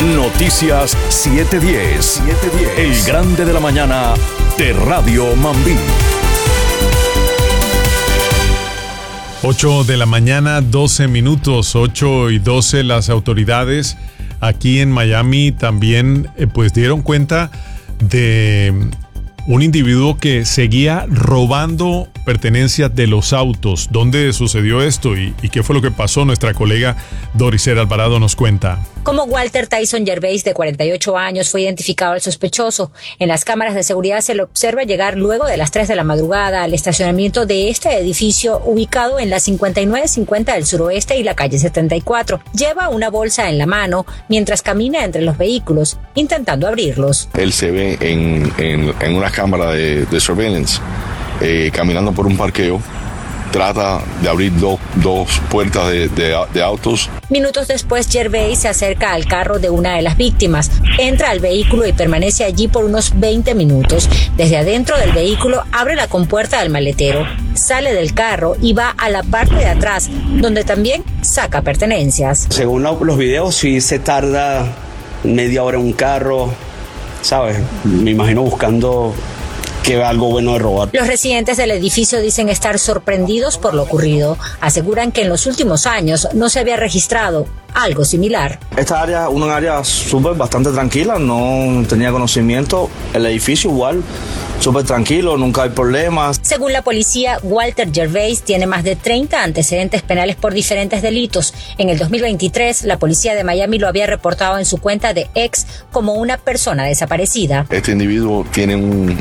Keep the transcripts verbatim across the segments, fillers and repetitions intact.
Noticias siete diez. El grande de la mañana de Radio Mambí. ocho de la mañana, doce minutos, ocho y doce. Las autoridades aquí en Miami también eh, pues dieron cuenta de un individuo que seguía robando pertenencias de los autos. ¿Dónde sucedió esto y, y qué fue lo que pasó? Nuestra colega Doricel Alvarado nos cuenta. Como Walter Tyson Gervais, de cuarenta y ocho años, fue identificado el sospechoso. En las cámaras de seguridad se lo observa llegar luego de las tres de la madrugada al estacionamiento de este edificio ubicado en la cincuenta y nueve cincuenta del suroeste y la calle setenta y cuatro. Lleva una bolsa en la mano mientras camina entre los vehículos, intentando abrirlos. Él se ve en, en, en una cámara de, de surveillance, eh, caminando por un parqueo. Trata de abrir do, dos puertas de, de, de autos. Minutos después, Gervais se acerca al carro de una de las víctimas, entra al vehículo y permanece allí por unos veinte minutos. Desde adentro del vehículo abre la compuerta del maletero, sale del carro y va a la parte de atrás, donde también saca pertenencias. Según los videos, sí se tarda media hora en un carro, ¿sabes? Me imagino buscando que algo bueno de robar. Los residentes del edificio dicen estar sorprendidos por lo ocurrido. Aseguran que en los últimos años no se había registrado algo similar. Esta área, una área súper bastante tranquila, no tenía conocimiento. El edificio igual, súper tranquilo, nunca hay problemas. Según la policía, Walter Gervais tiene más de treinta antecedentes penales por diferentes delitos. En el dos mil veintitrés, la policía de Miami lo había reportado en su cuenta de X como una persona desaparecida. Este individuo tiene un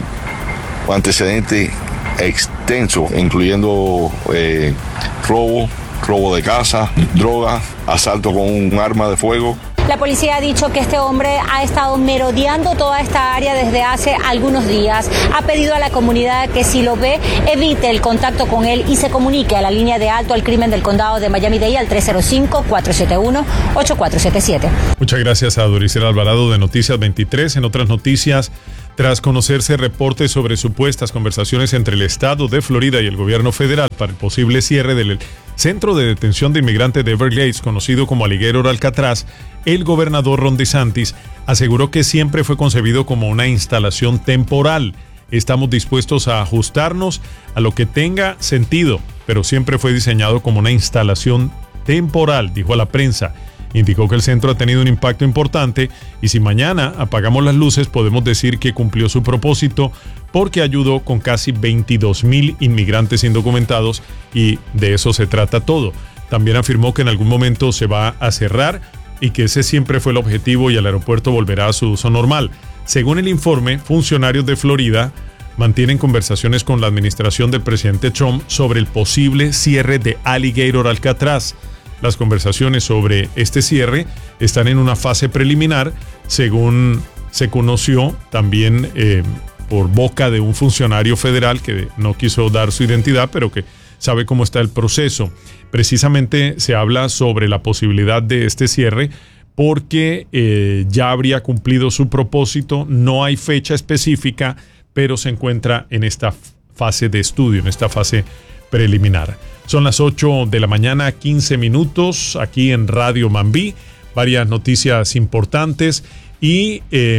antecedente extenso, incluyendo eh, robo, robo de casa, droga, asalto con un arma de fuego. La policía ha dicho que este hombre ha estado merodeando toda esta área desde hace algunos días. Ha pedido a la comunidad que si lo ve, evite el contacto con él y se comunique a la línea de alto al crimen del condado de Miami-Dade al tres cero cinco, cuatro siete uno, ocho cuatro siete siete. Muchas gracias a Doricel Alvarado de Noticias veintitrés. En otras noticias, tras conocerse reportes sobre supuestas conversaciones entre el estado de Florida y el gobierno federal para el posible cierre del centro de detención de inmigrantes de Everglades, conocido como Alligator Alcatraz, el gobernador Ron DeSantis aseguró que siempre fue concebido como una instalación temporal. Estamos dispuestos a ajustarnos a lo que tenga sentido, pero siempre fue diseñado como una instalación temporal, dijo a la prensa. Indicó que el centro ha tenido un impacto importante y si mañana apagamos las luces podemos decir que cumplió su propósito porque ayudó con casi veintidós mil inmigrantes indocumentados y de eso se trata todo. También afirmó que en algún momento se va a cerrar y que ese siempre fue el objetivo y el aeropuerto volverá a su uso normal. Según el informe, funcionarios de Florida mantienen conversaciones con la administración del presidente Trump sobre el posible cierre de Alligator Alcatraz. Las conversaciones sobre este cierre están en una fase preliminar, según se conoció también eh, por boca de un funcionario federal que no quiso dar su identidad, pero que sabe cómo está el proceso. Precisamente se habla sobre la posibilidad de este cierre porque eh, ya habría cumplido su propósito, no hay fecha específica, pero se encuentra en esta fase de estudio, en esta fase preliminar. Son las ocho de la mañana, quince minutos, aquí en Radio Mambí. Varias noticias importantes y eh,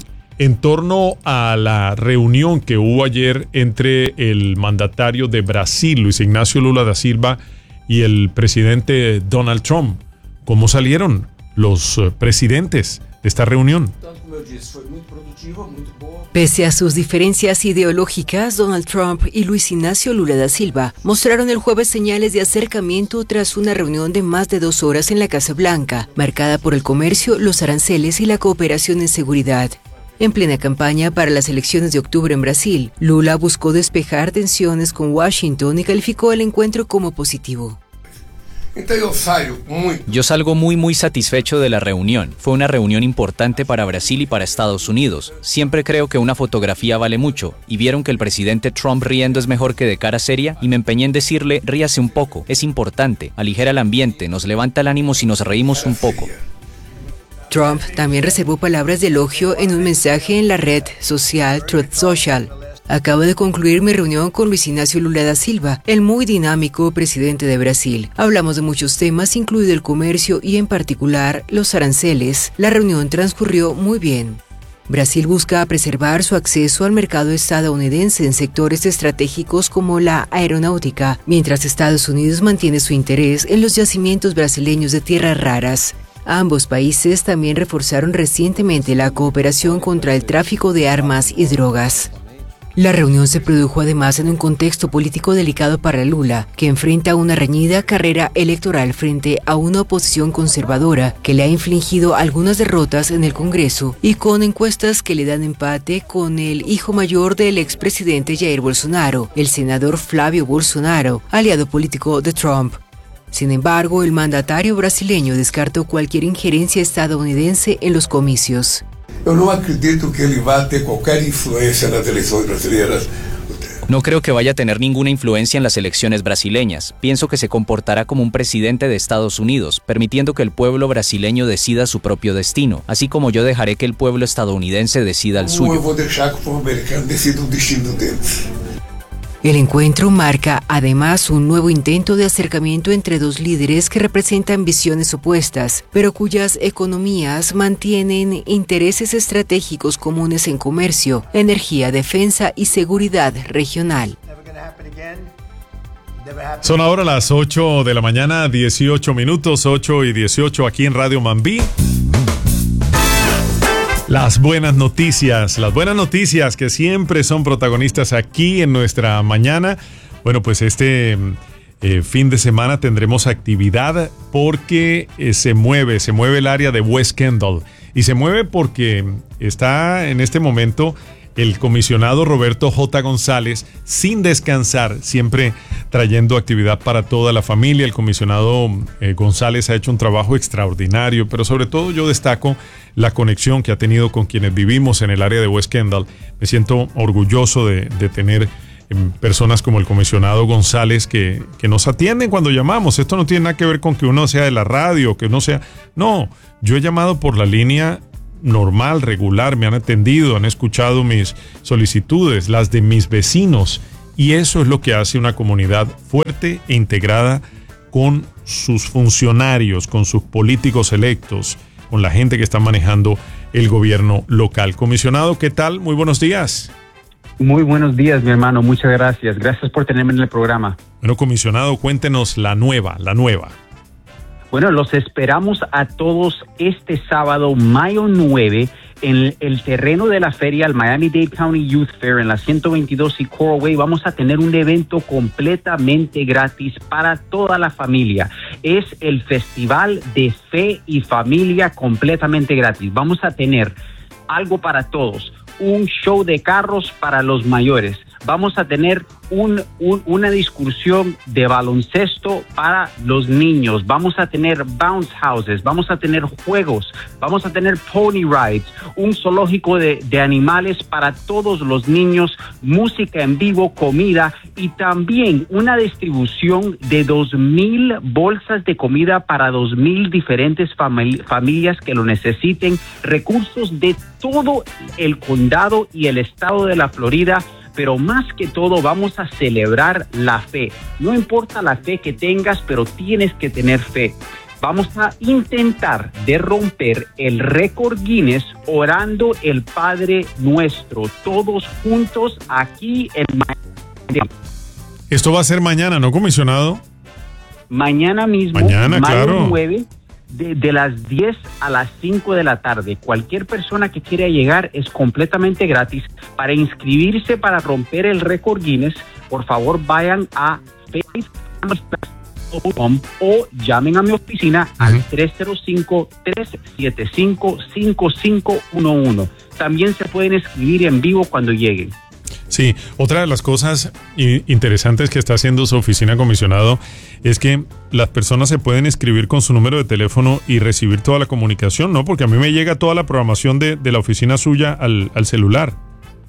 en torno a la reunión que hubo ayer entre el mandatario de Brasil, Luis Ignacio Lula da Silva, y el presidente Donald Trump. ¿Cómo salieron los uh, presidentes de esta reunión? Pese a sus diferencias ideológicas, Donald Trump y Luis Ignacio Lula da Silva mostraron el jueves señales de acercamiento tras una reunión de más de dos horas en la Casa Blanca, marcada por el comercio, los aranceles y la cooperación en seguridad. En plena campaña para las elecciones de octubre en Brasil, Lula buscó despejar tensiones con Washington y calificó el encuentro como positivo. Yo salgo muy muy satisfecho de la reunión. Fue una reunión importante para Brasil y para Estados Unidos. Siempre creo que una fotografía vale mucho. Y vieron que el presidente Trump riendo es mejor que de cara seria y me empeñé en decirle, ríase un poco, es importante, aligera el ambiente, nos levanta el ánimo si nos reímos un poco. Trump también reservó palabras de elogio en un mensaje en la red social Truth Social. Acabo de concluir mi reunión con Luis Ignacio Lula da Silva, el muy dinámico presidente de Brasil. Hablamos de muchos temas, incluido el comercio y en particular los aranceles. La reunión transcurrió muy bien. Brasil busca preservar su acceso al mercado estadounidense en sectores estratégicos como la aeronáutica, mientras Estados Unidos mantiene su interés en los yacimientos brasileños de tierras raras. Ambos países también reforzaron recientemente la cooperación contra el tráfico de armas y drogas. La reunión se produjo además en un contexto político delicado para Lula, que enfrenta una reñida carrera electoral frente a una oposición conservadora que le ha infligido algunas derrotas en el Congreso y con encuestas que le dan empate con el hijo mayor del expresidente Jair Bolsonaro, el senador Flávio Bolsonaro, aliado político de Trump. Sin embargo, el mandatario brasileño descartó cualquier injerencia estadounidense en los comicios. Eu não acredito que ele vá ter qualquer influência nas eleições brasileiras. No creo que vaya a tener ninguna influencia en las elecciones brasileñas. Pienso que se comportará como un presidente de Estados Unidos, permitiendo que el pueblo brasileño decida su propio destino, así como yo dejaré que el pueblo estadounidense decida el suyo. Eu vou deixar que o povo americano decida o destino deles. El encuentro marca además un nuevo intento de acercamiento entre dos líderes que representan visiones opuestas, pero cuyas economías mantienen intereses estratégicos comunes en comercio, energía, defensa y seguridad regional. Son ahora las ocho de la mañana, dieciocho minutos, ocho y dieciocho aquí en Radio Mambí. Las buenas noticias, las buenas noticias que siempre son protagonistas aquí en nuestra mañana. Bueno, pues este eh, fin de semana tendremos actividad porque eh, se mueve, se mueve el área de West Kendall. Y se mueve porque está en este momento el comisionado Roberto J. González sin descansar, siempre trayendo actividad para toda la familia. El comisionado eh, González ha hecho un trabajo extraordinario, pero sobre todo yo destaco la conexión que ha tenido con quienes vivimos en el área de West Kendall. Me siento orgulloso de, de tener eh, personas como el comisionado González que, que nos atienden cuando llamamos. Esto no tiene nada que ver con que uno sea de la radio, que uno sea... No, yo he llamado por la línea normal, regular, me han atendido, han escuchado mis solicitudes, las de mis vecinos, y eso es lo que hace una comunidad fuerte e integrada con sus funcionarios, con sus políticos electos, con la gente que está manejando el gobierno local. Comisionado, ¿qué tal? Muy buenos días. Muy buenos días, mi hermano, muchas gracias. Gracias por tenerme en el programa. Bueno, comisionado, cuéntenos la nueva, la nueva. Bueno, los esperamos a todos este sábado, mayo nueve, en el terreno de la feria, el Miami-Dade County Youth Fair, en la ciento veintidós y Coral Way. Vamos a tener un evento completamente gratis para toda la familia. Es el Festival de Fe y Familia completamente gratis. Vamos a tener algo para todos, un show de carros para los mayores. Vamos a tener un, un, una discusión de baloncesto para los niños. Vamos a tener bounce houses, vamos a tener juegos, vamos a tener pony rides, un zoológico de, de animales para todos los niños, música en vivo, comida y también una distribución de dos mil bolsas de comida para dos mil diferentes famili- familias que lo necesiten, recursos de todo el condado y el estado de la Florida. Pero más que todo vamos a celebrar la fe. No importa la fe que tengas, pero tienes que tener fe. Vamos a intentar de romper el récord Guinness orando el Padre Nuestro, todos juntos aquí en Miami. Esto va a ser mañana, ¿no, comisionado? Mañana mismo, mañana, claro. nueve, de, de las diez a las cinco de la tarde. Cualquier persona que quiera llegar es completamente gratis. Para inscribirse para romper el récord Guinness, por favor vayan a facebook punto com o llamen a mi oficina uh-huh. al tres cero cinco, tres siete cinco, cinco cinco uno uno. También se pueden escribir en vivo cuando lleguen. Sí, otra de las cosas interesantes que está haciendo su oficina, comisionado, es que las personas se pueden escribir con su número de teléfono y recibir toda la comunicación, ¿no? Porque a mí me llega toda la programación de, de la oficina suya al, al celular.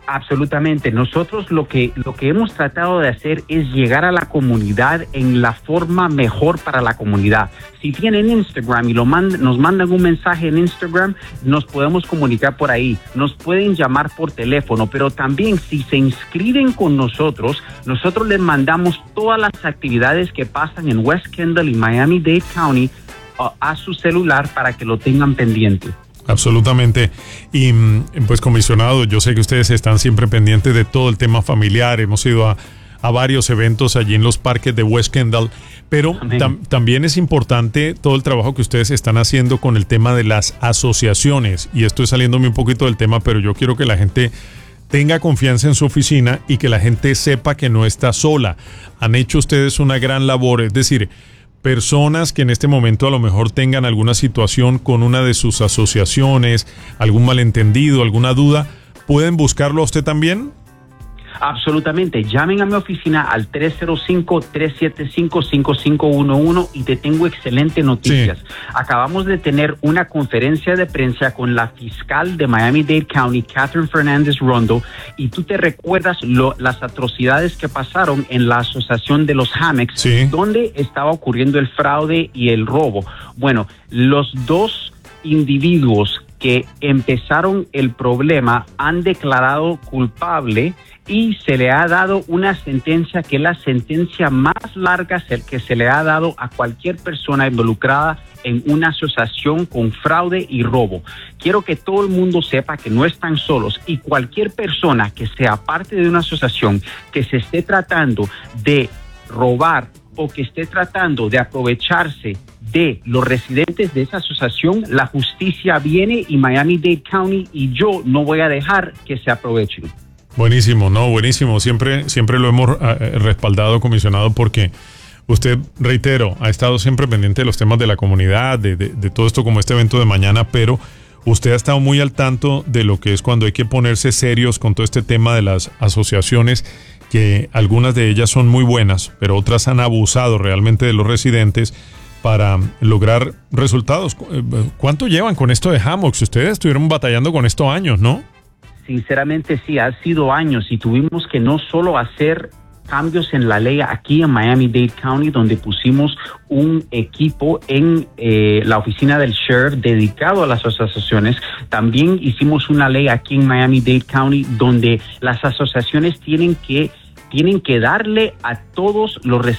Absolutamente. Nosotros lo que lo que hemos tratado de hacer es llegar a la comunidad en la forma mejor para la comunidad. Si tienen Instagram y lo mand- nos mandan un mensaje en Instagram, nos podemos comunicar por ahí. Nos pueden llamar por teléfono, pero también si se inscriben con nosotros, nosotros les mandamos todas las actividades que pasan en West Kendall y Miami-Dade County a, a su celular para que lo tengan pendiente. Absolutamente. Y pues, comisionado, yo sé que ustedes están siempre pendientes de todo el tema familiar. Hemos ido a, a varios eventos allí en los parques de West Kendall, pero tam, también es importante todo el trabajo que ustedes están haciendo con el tema de las asociaciones. Y estoy saliéndome un poquito del tema, pero yo quiero que la gente tenga confianza en su oficina y que la gente sepa que no está sola. Han hecho ustedes una gran labor, es decir, personas que en este momento a lo mejor tengan alguna situación con una de sus asociaciones, algún malentendido, alguna duda, ¿pueden buscarlo a usted también? Absolutamente. Llamen a mi oficina al tres cero cinco, tres siete cinco, cinco cinco uno uno y te tengo excelentes noticias. Sí. Acabamos de tener una conferencia de prensa con la fiscal de Miami-Dade County, Catherine Fernández Rondo, y tú te recuerdas lo, las atrocidades que pasaron en la asociación de los Hammocks, sí, donde estaba ocurriendo el fraude y el robo. Bueno, los dos individuos que empezaron el problema han declarado culpable y se le ha dado una sentencia que es la sentencia más larga que se le ha dado a cualquier persona involucrada en una asociación con fraude y robo. Quiero que todo el mundo sepa que no están solos y cualquier persona que sea parte de una asociación que se esté tratando de robar o que esté tratando de aprovecharse de los residentes de esa asociación, la justicia viene y Miami-Dade County y yo no voy a dejar que se aprovechen. Buenísimo, no, buenísimo. Siempre, siempre lo hemos eh, respaldado, comisionado, porque usted, reitero, ha estado siempre pendiente de los temas de la comunidad, de, de, de todo esto como este evento de mañana, pero usted ha estado muy al tanto de lo que es cuando hay que ponerse serios con todo este tema de las asociaciones, que algunas de ellas son muy buenas, pero otras han abusado realmente de los residentes para lograr resultados. ¿Cuánto llevan con esto de Hammocks? Ustedes estuvieron batallando con esto años, ¿no? Sinceramente sí, ha sido años y tuvimos que no solo hacer cambios en la ley aquí en Miami-Dade County, donde pusimos un equipo en eh, la oficina del sheriff dedicado a las asociaciones. También hicimos una ley aquí en Miami-Dade County donde las asociaciones tienen que tienen que darle a todos los residentes